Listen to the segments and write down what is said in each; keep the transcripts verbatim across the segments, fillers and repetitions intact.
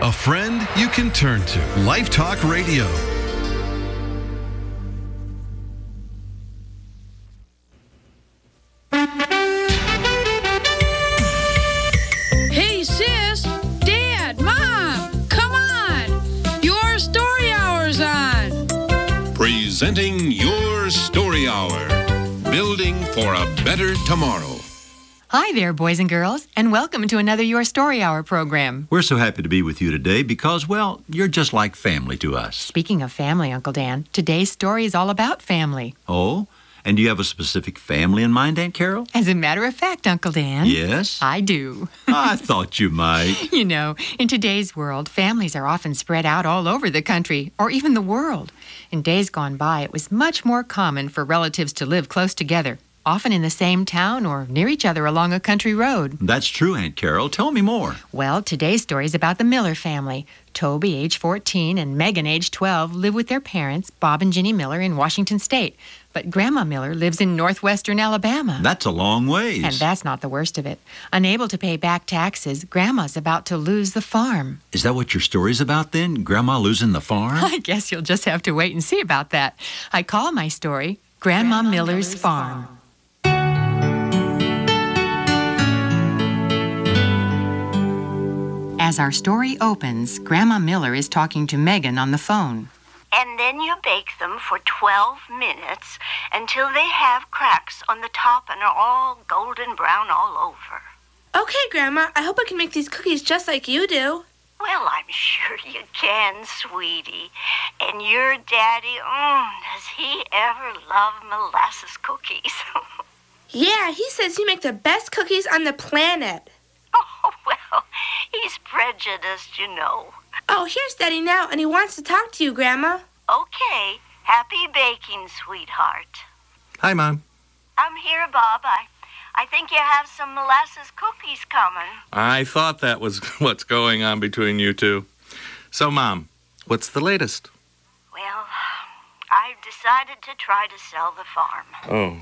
A friend you can turn to. Life Talk Radio. Hey, sis, Dad, Mom, come on. Your story hour's on. Presenting Your Story Hour. Building for a better tomorrow. Hi there, boys and girls, and welcome to another Your Story Hour program. We're so happy to be with you today because, well, you're just like family to us. Speaking of family, Uncle Dan, today's story is all about family. Oh? And do you have a specific family in mind, Aunt Carol? As a matter of fact, Uncle Dan. Yes? I do. I thought you might. You know, in today's world, families are often spread out all over the country, or even the world. In days gone by, it was much more common for relatives to live close together, often in the same town or near each other along a country road. That's true, Aunt Carol. Tell me more. Well, today's story is about the Miller family. Toby, age fourteen, and Megan, age twelve, live with their parents, Bob and Ginny Miller, in Washington State. But Grandma Miller lives in northwestern Alabama. That's a long ways. And that's not the worst of it. Unable to pay back taxes, Grandma's about to lose the farm. Is that what your story's about, then? Grandma losing the farm? I guess you'll just have to wait and see about that. I call my story Grandma, Grandma Miller's, Miller's Farm. farm. As our story opens, Grandma Miller is talking to Megan on the phone. And then you bake them for twelve minutes until they have cracks on the top and are all golden brown all over. Okay, Grandma, I hope I can make these cookies just like you do. Well, I'm sure you can, sweetie. And your daddy, mm, does he ever love molasses cookies? Yeah, he says you make the best cookies on the planet. Oh, well, he's prejudiced, you know. Oh, here's Daddy now, and he wants to talk to you, Grandma. Okay. Happy baking, sweetheart. Hi, Mom. I'm here, Bob. I, I think you have some molasses cookies coming. I thought that was what's going on between you two. So, Mom, what's the latest? Well, I've decided to try to sell the farm. Oh.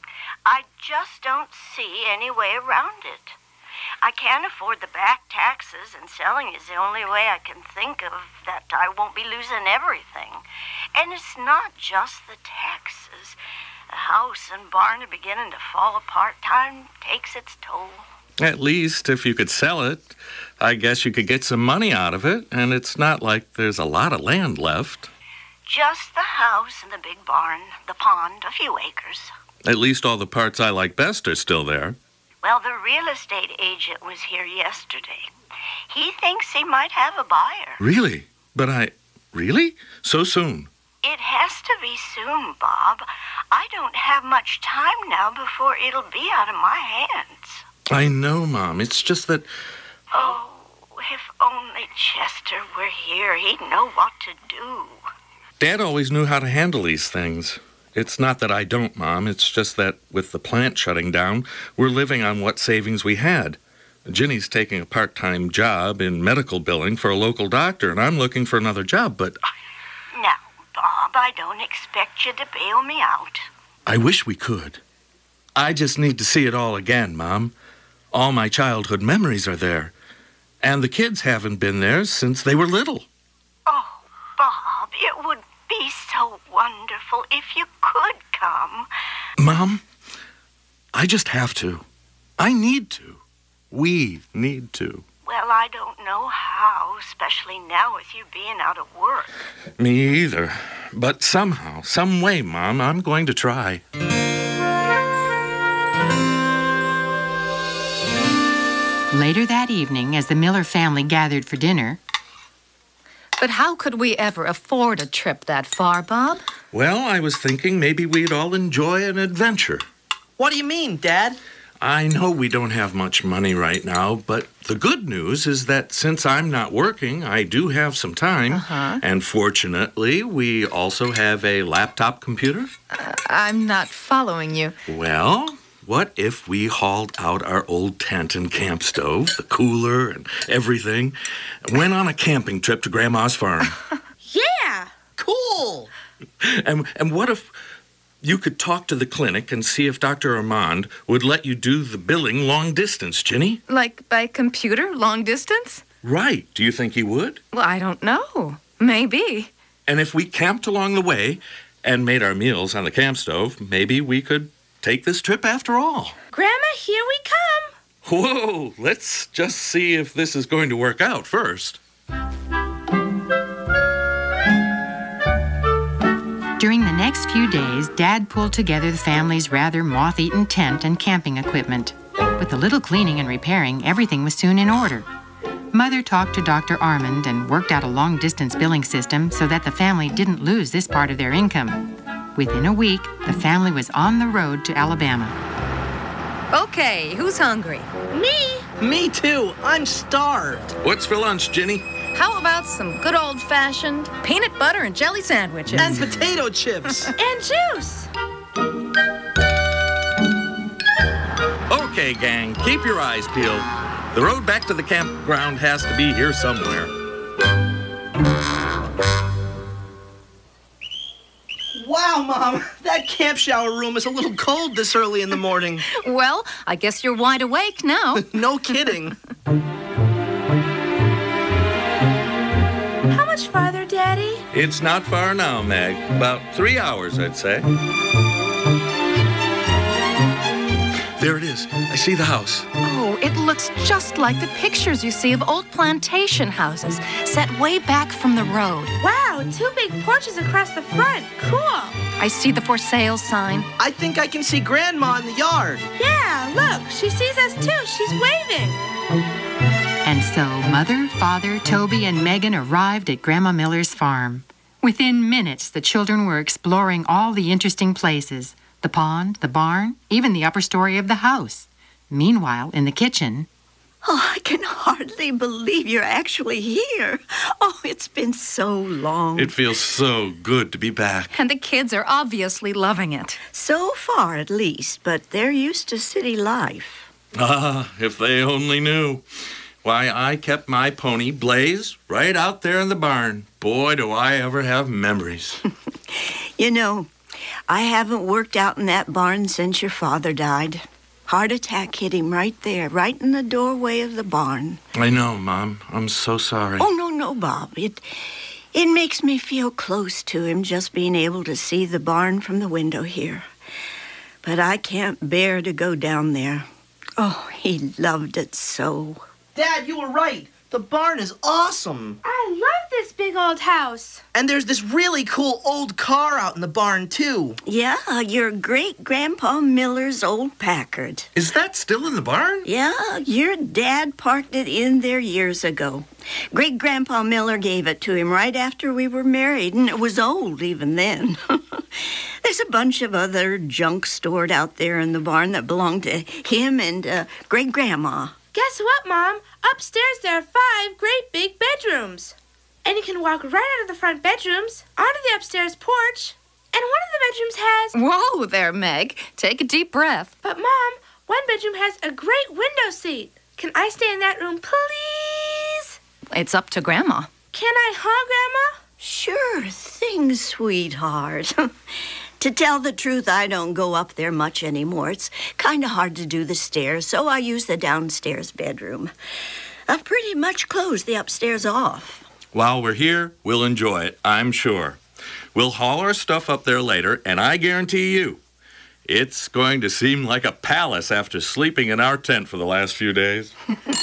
I just don't see any way around it. I can't afford the back taxes, and selling is the only way I can think of that I won't be losing everything. And it's not just the taxes. The house and barn are beginning to fall apart. Time takes its toll. At least, if you could sell it, I guess you could get some money out of it, and it's not like there's a lot of land left. Just the house and the big barn, the pond, a few acres. At least all the parts I like best are still there. Well, the real estate agent was here yesterday. He thinks he might have a buyer. Really? But I... Really? So soon? It has to be soon, Bob. I don't have much time now before it'll be out of my hands. I know, Mom. It's just that... Oh, if only Chester were here, he'd know what to do. Dad always knew how to handle these things. It's not that I don't, Mom. It's just that with the plant shutting down, we're living on what savings we had. Ginny's taking a part-time job in medical billing for a local doctor, and I'm looking for another job, but... Now, Bob, I don't expect you to bail me out. I wish we could. I just need to see it all again, Mom. All my childhood memories are there. And the kids haven't been there since they were little. Oh, Bob, it would be so wonderful if you could come. Mom, I just have to. I need to. We need to. Well, I don't know how, especially now with you being out of work. Me either. But somehow, some way, Mom, I'm going to try. Later that evening, as the Miller family gathered for dinner... But how could we ever afford a trip that far, Bob? Well, I was thinking maybe we'd all enjoy an adventure. What do you mean, Dad? I know we don't have much money right now, but the good news is that since I'm not working, I do have some time. Uh-huh. And fortunately, we also have a laptop computer. Uh, I'm not following you. Well, what if we hauled out our old tent and camp stove, the cooler and everything, and went on a camping trip to Grandma's farm? Yeah! Cool! And, and what if you could talk to the clinic and see if Doctor Armand would let you do the billing long distance, Ginny? Like by computer, long distance? Right. Do you think he would? Well, I don't know. Maybe. And if we camped along the way and made our meals on the camp stove, maybe we could take this trip after all. Grandma, here we come. Whoa, let's just see if this is going to work out first. During the next few days, Dad pulled together the family's rather moth-eaten tent and camping equipment. With a little cleaning and repairing, everything was soon in order. Mother talked to Doctor Armand and worked out a long-distance billing system so that the family didn't lose this part of their income. Within a week, the family was on the road to Alabama. Okay, who's hungry? Me. Me too. I'm starved. What's for lunch, Ginny? How about some good old-fashioned peanut butter and jelly sandwiches? And potato chips. And juice. Okay, gang, keep your eyes peeled. The road back to the campground has to be here somewhere. Wow, Mom, that camp shower room is a little cold this early in the morning. Well, I guess you're wide awake now. No kidding. How much farther, Daddy? It's not far now, Mag. About three hours, I'd say. There it is. I see the house. Oh, it looks just like the pictures you see of old plantation houses set way back from the road. Wow, two big porches across the front. Cool. I see the for sale sign. I think I can see Grandma in the yard. Yeah, look, she sees us too. She's waving. And so Mother, Father, Toby, and Megan arrived at Grandma Miller's farm. Within minutes, the children were exploring all the interesting places. The pond, the barn, even the upper story of the house. Meanwhile, in the kitchen... Oh, I can hardly believe you're actually here. Oh, it's been so long. It feels so good to be back. And the kids are obviously loving it. So far, at least, but they're used to city life. Ah, if they only knew. Why, I kept my pony, Blaze, right out there in the barn. Boy, do I ever have memories. You know, I haven't worked out in that barn since your father died. Heart attack hit him right there, right in the doorway of the barn. I know, Mom. I'm so sorry. Oh, no, no, Bob. It, it makes me feel close to him just being able to see the barn from the window here. But I can't bear to go down there. Oh, he loved it so. Dad, you were right. The barn is awesome. I love this big old house. And there's this really cool old car out in the barn, too. Yeah, your great-grandpa Miller's old Packard. Is that still in the barn? Yeah, your dad parked it in there years ago. Great-grandpa Miller gave it to him right after we were married, and it was old even then. There's a bunch of other junk stored out there in the barn that belonged to him and uh, great-grandma. Guess what, Mom? Upstairs there are five great big bedrooms. And you can walk right out of the front bedrooms onto the upstairs porch. And one of the bedrooms has... Whoa there, Meg. Take a deep breath. But, Mom, one bedroom has a great window seat. Can I stay in that room, please? It's up to Grandma. Can I, huh, Grandma? Sure thing, sweetheart. To tell the truth, I don't go up there much anymore. It's kind of hard to do the stairs, so I use the downstairs bedroom. I've pretty much closed the upstairs off. While we're here, we'll enjoy it, I'm sure. We'll haul our stuff up there later, and I guarantee you, it's going to seem like a palace after sleeping in our tent for the last few days.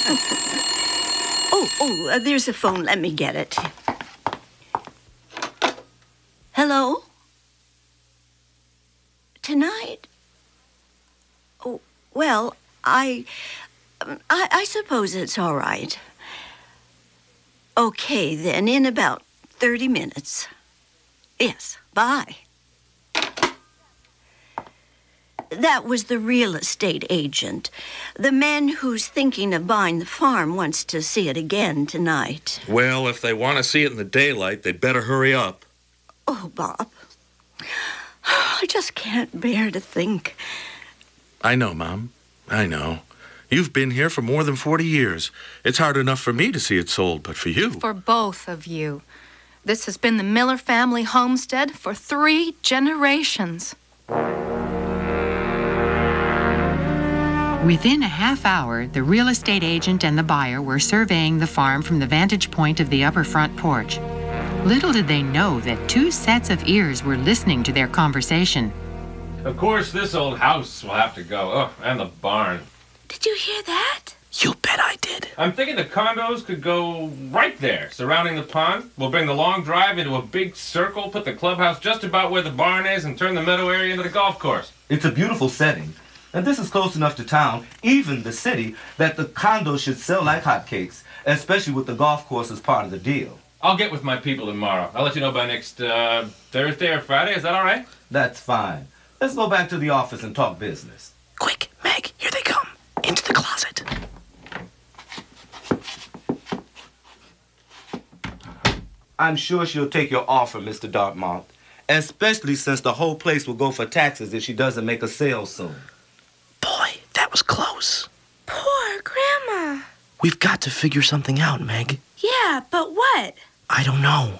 oh, oh, uh, there's a phone. Let me get it. Hello? Tonight? Oh, well, I, I, I suppose it's all right. Okay, then, in about thirty minutes. Yes, bye. That was the real estate agent. The man who's thinking of buying the farm wants to see it again tonight. Well, if they want to see it in the daylight, they'd better hurry up. Oh, Bob. I just can't bear to think. I know, Mom. I know. You've been here for more than forty years. It's hard enough for me to see it sold, but for you... For both of you. This has been the Miller family homestead for three generations. Within a half hour, the real estate agent and the buyer were surveying the farm from the vantage point of the upper front porch. Little did they know that two sets of ears were listening to their conversation. Of course, this old house will have to go. Oh, and the barn. Did you hear that? You bet I did. I'm thinking the condos could go right there, surrounding the pond. We'll bring the long drive into a big circle, put the clubhouse just about where the barn is, and turn the meadow area into the golf course. It's a beautiful setting. And this is close enough to town, even the city, that the condos should sell like hotcakes, especially with the golf course as part of the deal. I'll get with my people tomorrow. I'll let you know by next uh, Thursday or Friday. Is that all right? That's fine. Let's go back to the office and talk business. Quick, Meg, here they come. Into the closet. I'm sure she'll take your offer, Mister Dartmouth, especially since the whole place will go for taxes if she doesn't make a sale soon. Boy, that was close. Poor Grandma. We've got to figure something out, Meg. Yeah, but what? I don't know.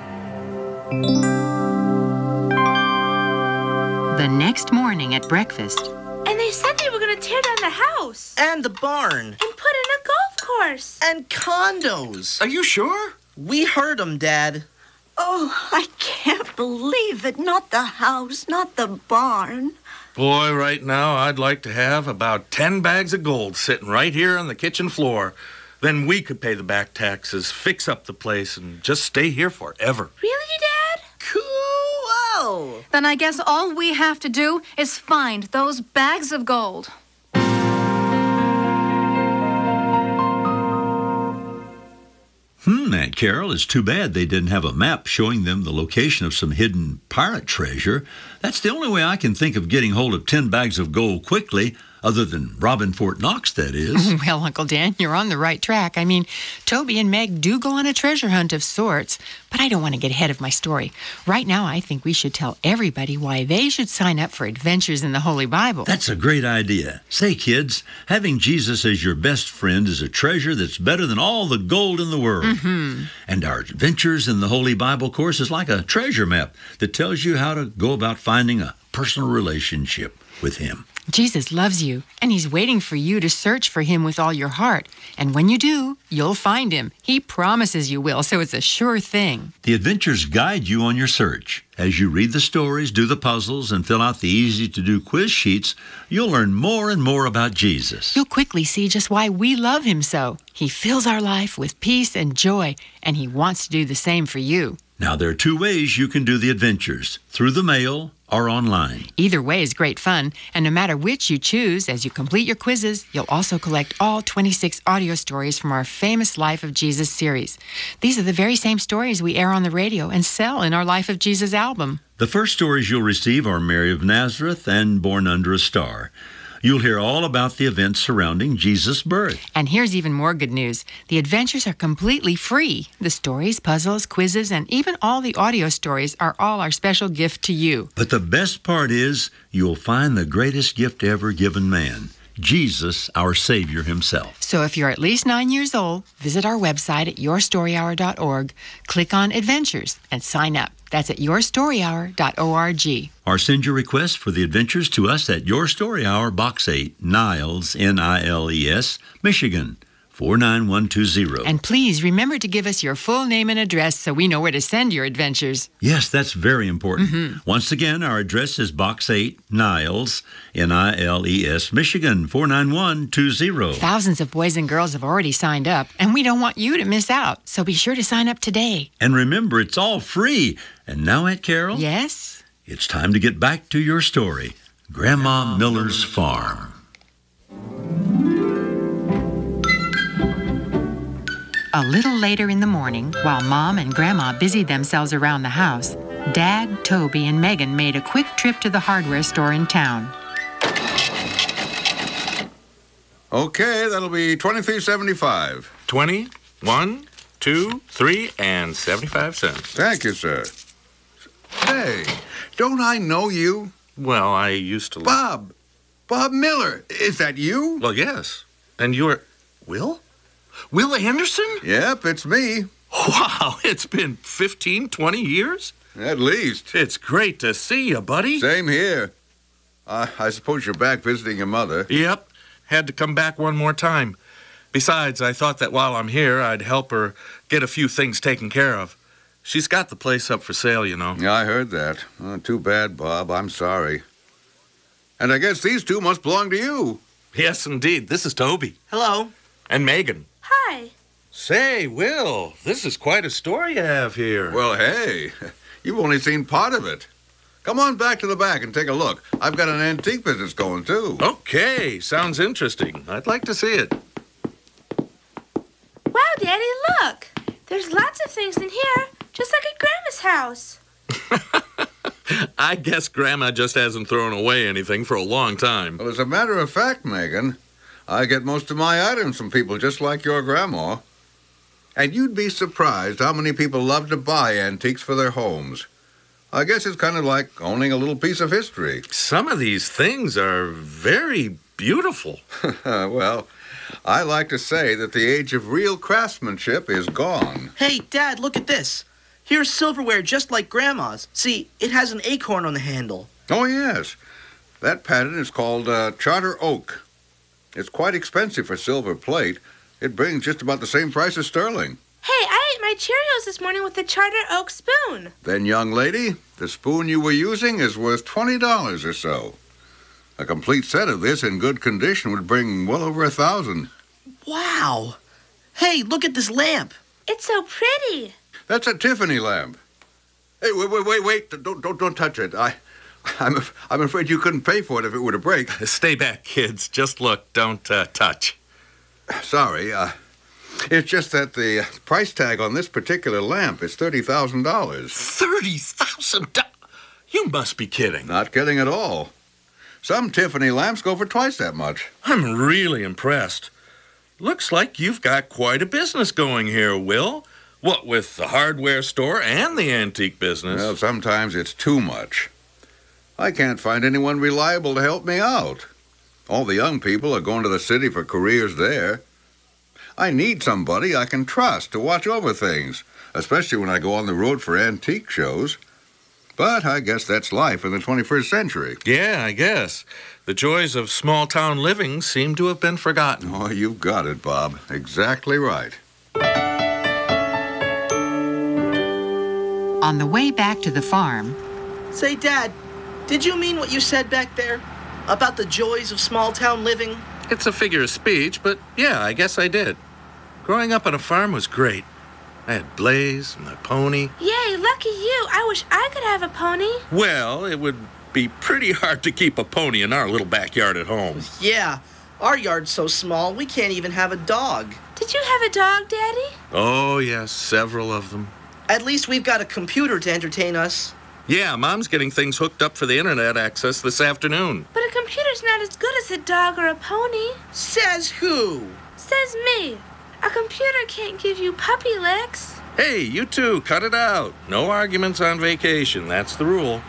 The next morning at breakfast, And they said they were going to tear down the house. And the barn. And put in a golf course. And condos. Are you sure? We heard them, Dad. Oh, I can't believe it. Not the house, not the barn. Boy, right now, I'd like to have about ten bags of gold sitting right here on the kitchen floor. Then we could pay the back taxes, fix up the place, and just stay here forever. Really, Dad? Cool. Then I guess all we have to do is find those bags of gold. Hmm, Aunt Carol, it's too bad they didn't have a map showing them the location of some hidden pirate treasure. That's the only way I can think of getting hold of ten bags of gold quickly, other than robbing Fort Knox, that is. Well, Uncle Dan, you're on the right track. I mean, Toby and Meg do go on a treasure hunt of sorts, but I don't want to get ahead of my story. Right now, I think we should tell everybody why they should sign up for Adventures in the Holy Bible. That's a great idea. Say, kids, having Jesus as your best friend is a treasure that's better than all the gold in the world. Mm-hmm. And our Adventures in the Holy Bible course is like a treasure map that tells you how to go about finding a personal relationship with Him. Jesus loves you, and He's waiting for you to search for Him with all your heart. And when you do, you'll find Him. He promises you will, so it's a sure thing. The Adventures guide you on your search. As you read the stories, do the puzzles, and fill out the easy-to-do quiz sheets, you'll learn more and more about Jesus. You'll quickly see just why we love Him so. He fills our life with peace and joy, and He wants to do the same for you. Now, there are two ways you can do the Adventures, through the mail or online. Either way is great fun, and no matter which you choose, as you complete your quizzes, you'll also collect all twenty-six audio stories from our famous Life of Jesus series. These are the very same stories we air on the radio and sell in our Life of Jesus album. The first stories you'll receive are Mary of Nazareth and Born Under a Star. You'll hear all about the events surrounding Jesus' birth. And here's even more good news. The adventures are completely free. The stories, puzzles, quizzes, and even all the audio stories are all our special gift to you. But the best part is you'll find the greatest gift ever given man, Jesus, our Savior Himself. So if you're at least nine years old, visit our website at your story hour dot org, click on Adventures, and sign up. That's at your story hour dot org. Or send your request for the Adventures to us at Your Story Hour, Box eight, Niles, N I L E S, Michigan, four nine one two zero. And please remember to give us your full name and address so we know where to send your adventures. Yes, that's very important. Mm-hmm. Once again, our address is Box eight, Niles, N I L E S, Michigan, four nine one two zero. Thousands of boys and girls have already signed up, and we don't want you to miss out. So be sure to sign up today. And remember, it's all free. And now, Aunt Carol? Yes? It's time to get back to your story, Grandma Miller's Farm. A little later in the morning, while Mom and Grandma busied themselves around the house, Dad, Toby, and Megan made a quick trip to the hardware store in town. Okay, that'll be twenty-three seventy-five. Twenty, one, two, three, and seventy-five cents. Thank you, sir. Hey, don't I know you? Well, I used to... Bob. Bob Miller. Is that you? Well, yes. And you're... Will? Will Anderson? Yep, it's me. Wow, it's been fifteen, twenty years? At least. It's great to see you, buddy. Same here. Uh, I suppose you're back visiting your mother. Yep. Had to come back one more time. Besides, I thought that while I'm here, I'd help her get a few things taken care of. She's got the place up for sale, you know. Yeah, I heard that. Oh, too bad, Bob. I'm sorry. And I guess these two must belong to you. Yes, indeed. This is Toby. Hello. And Megan. Hi. Say, Will, this is quite a story you have here. Well, hey, you've only seen part of it. Come on back to the back and take a look. I've got an antique business going, too. Okay, sounds interesting. I'd like to see it. Wow, Daddy, look. There's lots of things in here, just like at Grandma's house. I guess Grandma just hasn't thrown away anything for a long time. Well, as a matter of fact, Megan, I get most of my items from people just like your grandma. And you'd be surprised how many people love to buy antiques for their homes. I guess it's kind of like owning a little piece of history. Some of these things are very beautiful. Well, I like to say that the age of real craftsmanship is gone. Hey, Dad, look at this. Here's silverware just like Grandma's. See, it has an acorn on the handle. Oh, yes. That pattern is called uh, Charter Oak. It's quite expensive for silver plate. It brings just about the same price as sterling. Hey, I ate my Cheerios this morning with the Charter Oak spoon. Then, young lady, the spoon you were using is worth twenty dollars or so. A complete set of this in good condition would bring well over a thousand. Wow. Hey, look at this lamp. It's so pretty. That's a Tiffany lamp. Hey, wait, wait, wait, wait. Don't, don't, don't touch it. I, I'm, af- I'm afraid you couldn't pay for it if it were to break. Stay back, kids. Just look. Don't uh, touch. Sorry. Uh, it's just that the price tag on this particular lamp is thirty thousand dollars. thirty thousand dollars? You must be kidding. Not kidding at all. Some Tiffany lamps go for twice that much. I'm really impressed. Looks like you've got quite a business going here, Will. What, with the hardware store and the antique business? Well, sometimes it's too much. I can't find anyone reliable to help me out. All the young people are going to the city for careers there. I need somebody I can trust to watch over things, especially when I go on the road for antique shows. But I guess that's life in the twenty-first century. Yeah, I guess. The joys of small-town living seem to have been forgotten. Oh, you've got it, Bob. Exactly right. On the way back to the farm... Say, Dad, did you mean what you said back there? About the joys of small-town living? It's a figure of speech, but yeah, I guess I did. Growing up on a farm was great. I had Blaze and my pony. Yay, lucky you. I wish I could have a pony. Well, it would be pretty hard to keep a pony in our little backyard at home. Yeah, our yard's so small we can't even have a dog. Did you have a dog, Daddy? Oh, yes, several of them. At least we've got a computer to entertain us. Yeah, Mom's getting things hooked up for the internet access this afternoon. But a computer's not as good as a dog or a pony. Says who? Says me. A computer can't give you puppy licks. Hey, you two, cut it out. No arguments on vacation. That's the rule.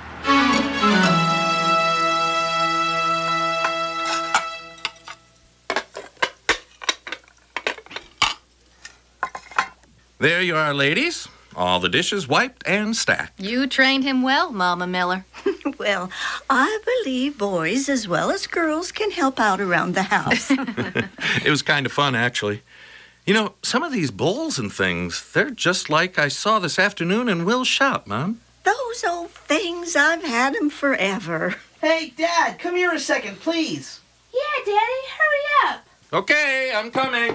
There you are, ladies. All the dishes wiped and stacked. You trained him well, Mama Miller. Well, I believe boys as well as girls can help out around the house. It was kind of fun, actually. You know, some of these bowls and things, they're just like I saw this afternoon in Will's shop, Mom. Those old things, I've had them forever. Hey, Dad, come here a second, please. Yeah, Daddy, hurry up. Okay, I'm coming.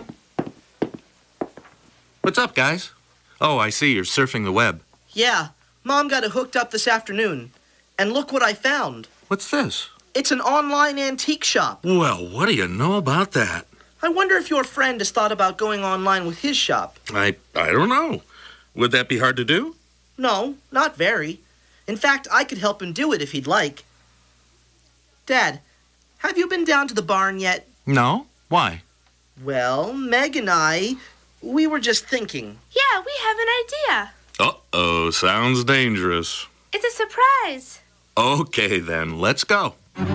What's up, guys? Oh, I see you're surfing the web. Yeah, Mom got it hooked up this afternoon. And look what I found. What's this? It's an online antique shop. Well, what do you know about that? I wonder if your friend has thought about going online with his shop. I I don't know. Would that be hard to do? No, not very. In fact, I could help him do it if he'd like. Dad, have you been down to the barn yet? No? Why? Well, Meg and I, we were just thinking. Yeah, we have an idea. Uh-oh, sounds dangerous. It's a surprise. Okay, then, let's go.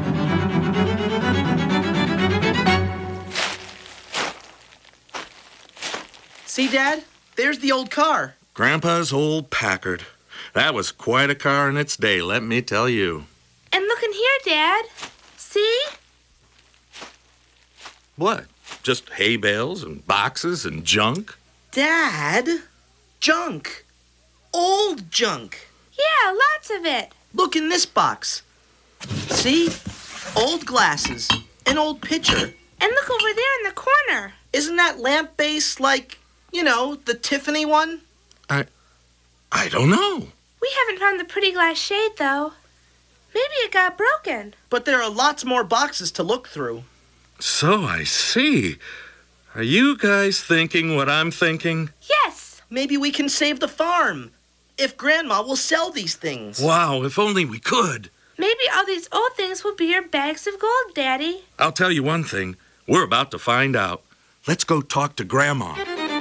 See, Dad? There's the old car. Grandpa's old Packard. That was quite a car in its day, let me tell you. And look in here, Dad. See? What? Just hay bales and boxes and junk? Dad, junk. Old junk. Yeah, lots of it. Look in this box. See? Old glasses, an old pitcher. And look over there in the corner. Isn't that lamp base like, you know, the Tiffany one? I... I don't know. We haven't found the pretty glass shade, though. Maybe it got broken. But there are lots more boxes to look through. So I see. Are you guys thinking what I'm thinking? Yes. Maybe we can save the farm. If Grandma will sell these things. Wow, if only we could. Maybe all these old things will be your bags of gold, Daddy. I'll tell you one thing. We're about to find out. Let's go talk to Grandma.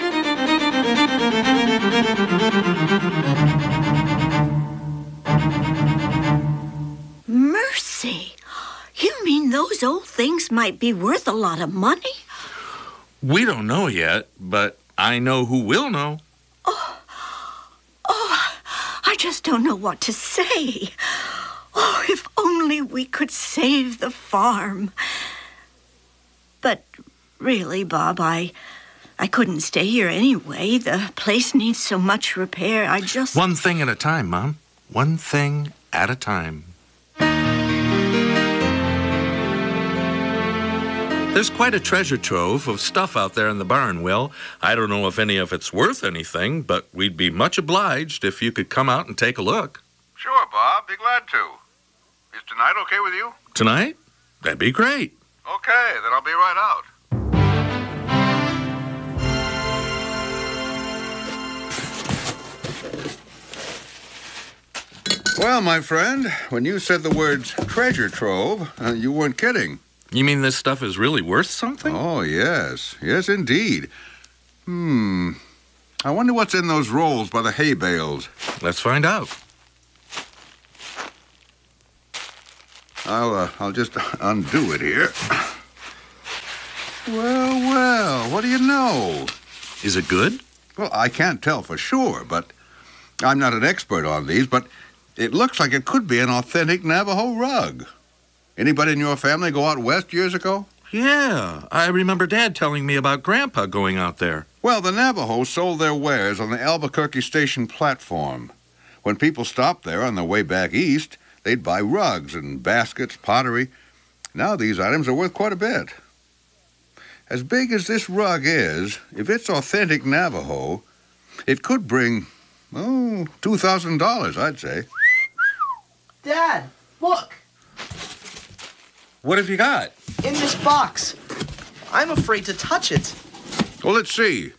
Mercy. You mean those old things might be worth a lot of money? We don't know yet, but I know who will know. Oh, oh, I just don't know what to say. Oh, if only we could save the farm. But really, Bob, I I couldn't stay here anyway. The place needs so much repair. I just... One thing at a time, Mom. One thing at a time. There's quite a treasure trove of stuff out there in the barn, Will. I don't know if any of it's worth anything, but we'd be much obliged if you could come out and take a look. Sure, Bob. Be glad to. Is tonight okay with you? Tonight? That'd be great. Okay, then I'll be right out. Well, my friend, when you said the words treasure trove, uh, you weren't kidding. You mean this stuff is really worth something? Oh, yes. Yes, indeed. Hmm. I wonder what's in those rolls by the hay bales. Let's find out. I'll, uh, I'll just undo it here. Well, well, what do you know? Is it good? Well, I can't tell for sure, but I'm not an expert on these, but it looks like it could be an authentic Navajo rug. Anybody in your family go out west years ago? Yeah, I remember Dad telling me about Grandpa going out there. Well, the Navajos sold their wares on the Albuquerque Station platform. When people stopped there on their way back east, they'd buy rugs and baskets, pottery. Now these items are worth quite a bit. As big as this rug is, if it's authentic Navajo, it could bring, oh, two thousand dollars, I'd say. Dad, look. What have you got? In this box. I'm afraid to touch it. Well, let's see.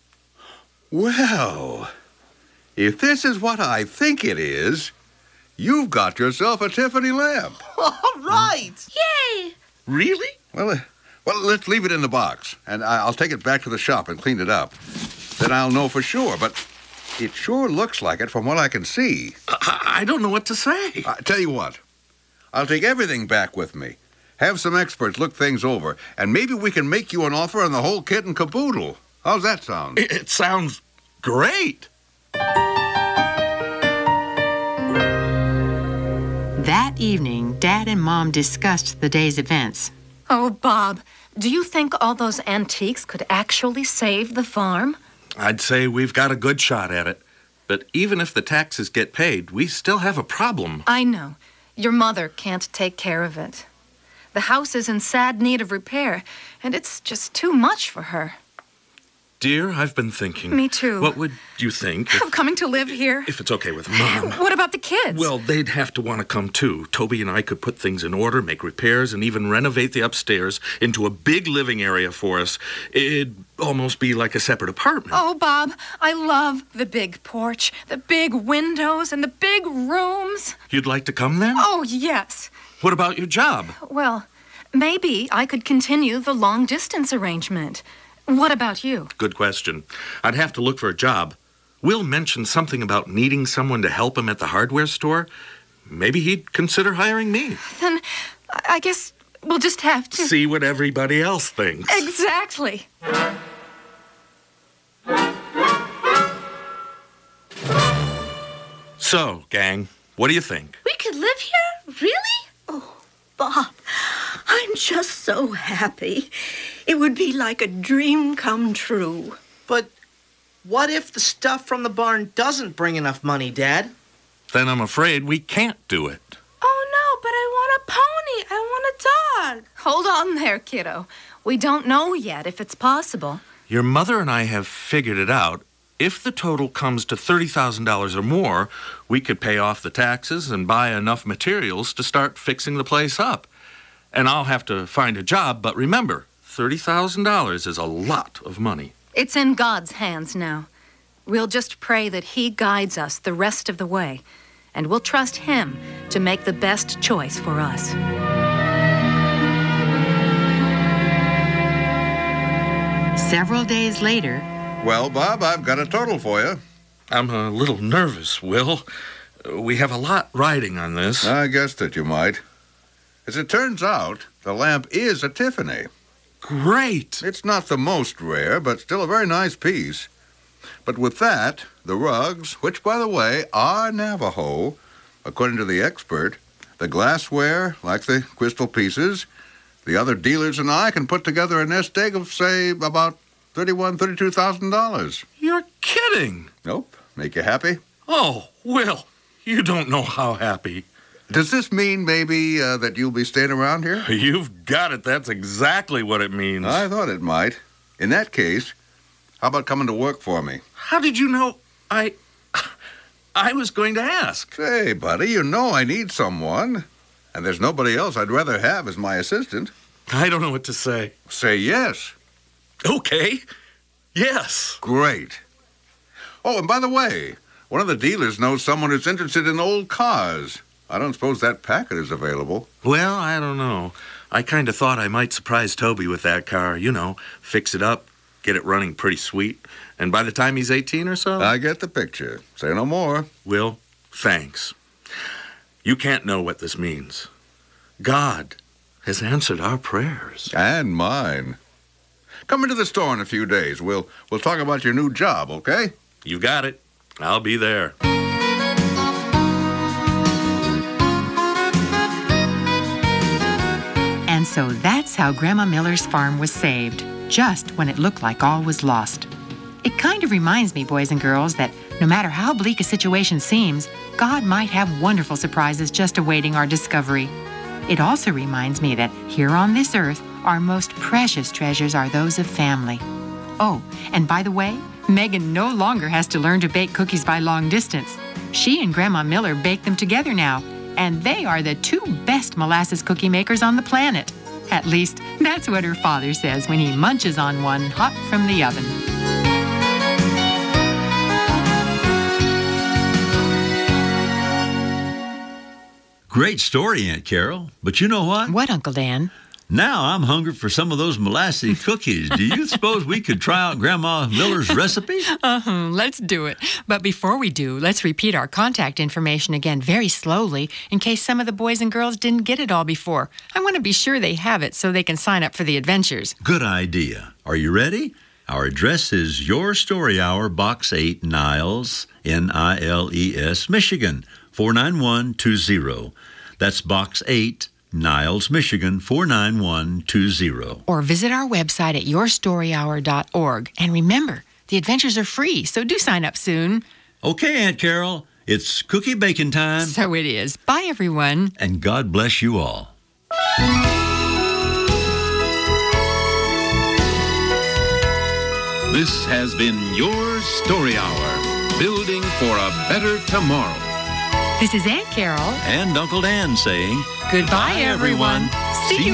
Well, if this is what I think it is, you've got yourself a Tiffany lamp. All right. Yay! Really? Well, uh, well, let's leave it in the box, and I- I'll take it back to the shop and clean it up. Then I'll know for sure, but it sure looks like it from what I can see. I, I don't know what to say. I tell you what, I'll take everything back with me. Have some experts look things over, and maybe we can make you an offer on the whole kit and caboodle. How's that sound? It, it sounds great. That evening, Dad and Mom discussed the day's events. Oh, Bob, do you think all those antiques could actually save the farm? I'd say we've got a good shot at it. But even if the taxes get paid, we still have a problem. I know. Your mother can't take care of it. The house is in sad need of repair, and it's just too much for her. Dear, I've been thinking. Me too. What would you think if, Of coming to live here? if it's okay with Mom? What about the kids? Well, they'd have to want to come too. Toby and I could put things in order, make repairs, and even renovate the upstairs into a big living area for us. It'd almost be like a separate apartment. Oh, Bob, I love the big porch, the big windows, and the big rooms. You'd like to come then? Oh, yes. What about your job? Well, maybe I could continue the long-distance arrangement. What about you? Good question. I'd have to look for a job. Will mentioned something about needing someone to help him at the hardware store. Maybe he'd consider hiring me. Then I guess we'll just have to... See what everybody else thinks. Exactly. So, gang, what do you think? We could live here? Really? Oh, Bob, I'm just so happy. It would be like a dream come true. But what if the stuff from the barn doesn't bring enough money, Dad? Then I'm afraid we can't do it. Oh, no, but I want a pony. I want a dog. Hold on there, kiddo. We don't know yet if it's possible. Your mother and I have figured it out. If the total comes to thirty thousand dollars or more, we could pay off the taxes and buy enough materials to start fixing the place up. And I'll have to find a job, but remember, thirty thousand dollars is a lot of money. It's in God's hands now. We'll just pray that He guides us the rest of the way, and we'll trust Him to make the best choice for us. Several days later... Well, Bob, I've got a total for you. I'm a little nervous, Will. We have a lot riding on this. I guessed that you might. As it turns out, the lamp is a Tiffany. Great! It's not the most rare, but still a very nice piece. But with that, the rugs, which, by the way, are Navajo, according to the expert, the glassware, like the crystal pieces, the other dealers and I can put together a nest egg of, say, about thirty-one thousand dollars, thirty-two thousand dollars. You're kidding! Nope. Make you happy? Oh, Will, you don't know how happy. Does this mean maybe uh, that you'll be staying around here? You've got it. That's exactly what it means. I thought it might. In that case, how about coming to work for me? How did you know I... I was going to ask. Say, buddy, you know I need someone. And there's nobody else I'd rather have as my assistant. I don't know what to say. Say yes. Okay. Yes. Great. Oh, and by the way, one of the dealers knows someone who's interested in old cars. I don't suppose that packet is available. Well, I don't know. I kind of thought I might surprise Toby with that car. You know, fix it up, get it running pretty sweet. And by the time he's eighteen or so... I get the picture. Say no more. Will, thanks. You can't know what this means. God has answered our prayers. And mine. Come into the store in a few days. We'll, we'll talk about your new job, okay? You got it. I'll be there. And so that's how Grandma Miller's farm was saved, just when it looked like all was lost. It kind of reminds me, boys and girls, that no matter how bleak a situation seems, God might have wonderful surprises just awaiting our discovery. It also reminds me that here on this earth, our most precious treasures are those of family. Oh, and by the way, Megan no longer has to learn to bake cookies by long distance. She and Grandma Miller bake them together now, and they are the two best molasses cookie makers on the planet. At least, that's what her father says when he munches on one hot from the oven. Great story, Aunt Carol. But you know what? What, Uncle Dan? Now I'm hungry for some of those molasses cookies. Do you suppose we could try out Grandma Miller's recipe? Uh-huh, let's do it. But before we do, let's repeat our contact information again very slowly in case some of the boys and girls didn't get it all before. I want to be sure they have it so they can sign up for the adventures. Good idea. Are you ready? Our address is Your Story Hour, Box eight, Niles, N I L E S, Michigan, four nine one two zero. That's Box eight, Niles, Michigan, four nine one two zero. Or visit our website at your story hour dot org. And remember, the adventures are free, so do sign up soon. Okay, Aunt Carol, it's cookie baking time. So it is. Bye, everyone. And God bless you all. This has been Your Story Hour, building for a better tomorrow. This is Aunt Carol. And Uncle Dan saying, Goodbye, everyone. See you